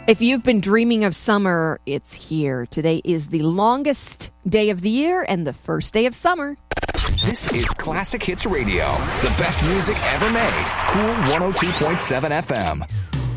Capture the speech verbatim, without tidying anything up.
If you've been dreaming of summer, it's here. Today is the longest day of the year and the first day of summer. This is Classic Hits Radio, the best music ever made. Cool one oh two point seven F M.